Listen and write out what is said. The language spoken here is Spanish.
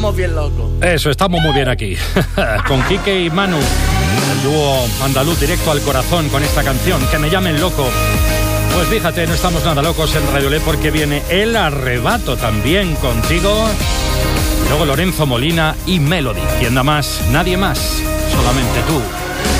estamos bien locos. Eso, estamos muy bien aquí. Con Quique y Manu, el dúo andaluz directo al corazón con esta canción, Que me llamen loco. Pues fíjate, no estamos nada locos en Radio Le porque viene El Arrebato también contigo. Luego Lorenzo Molina y Melody. ¿Quién da más? Nadie más, solamente tú.